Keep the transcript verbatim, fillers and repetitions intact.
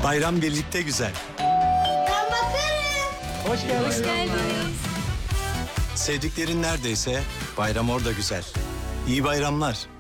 Bayram birlikte güzel. Ben bakarım. Hoş geldiniz. Hoş geldiniz. Sevdiklerin neredeyse bayram orada güzel. İyi bayramlar.